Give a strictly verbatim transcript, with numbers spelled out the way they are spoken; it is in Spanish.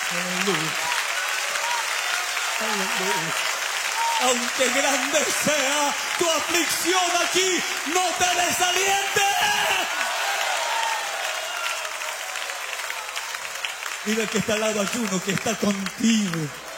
Aleluya. Aleluya. Aunque grande sea tu aflicción aquí, no te desalientes. Mira que está al lado, hay uno que está contigo.